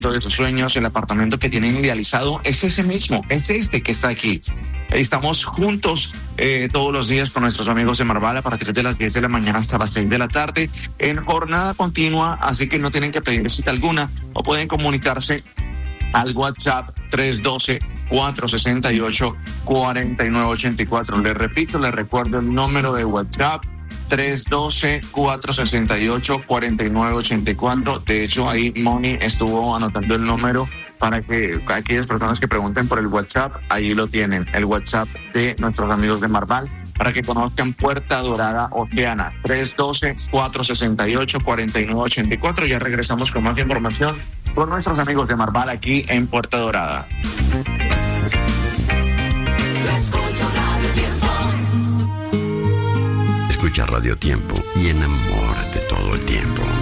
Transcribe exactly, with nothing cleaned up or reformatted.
de sus sueños, el apartamento que tienen idealizado es ese mismo, es este que está aquí. Estamos juntos eh, todos los días con nuestros amigos de Marval a partir de las diez de la mañana hasta las seis de la tarde en jornada continua, así que no tienen que pedir cita alguna o pueden comunicarse al WhatsApp tres uno dos, cuatro seis ocho, cuatro nueve ocho cuatro. Les repito, les recuerdo el número de WhatsApp tres uno dos, cuatro seis ocho, cuatro nueve ocho cuatro. De hecho, ahí Moni estuvo anotando el número para que aquellas personas que pregunten por el WhatsApp, ahí lo tienen, el WhatsApp de nuestros amigos de Marval, para que conozcan Puerta Dorada Oceana, tres uno dos, cuatro seis ocho, cuatro nueve ocho cuatro. Ya regresamos con más información con nuestros amigos de Marval aquí en Puerta Dorada. Escucha Radio Tiempo y enamórate todo el tiempo.